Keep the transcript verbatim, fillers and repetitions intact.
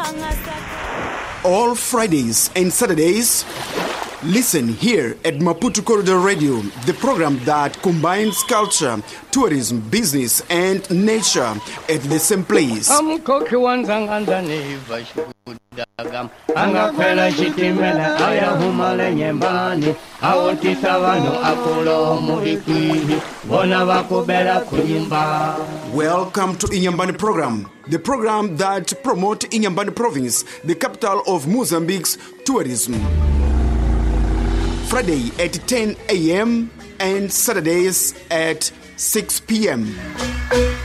All Fridays and Saturdays, listen here at Maputo Corridor Radio, the program that combines culture, tourism, business, and nature at the same place. Welcome to Inyambani program, the program that promotes Inyambani province, the capital of Mozambique's tourism. Friday at ten a.m. and Saturdays at six p.m.